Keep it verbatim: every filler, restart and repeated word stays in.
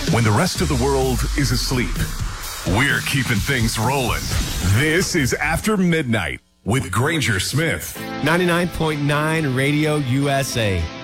When the rest of the world is asleep, we're keeping things rolling. This is After Midnight with Granger Smith. ninety-nine point nine Radio U S A.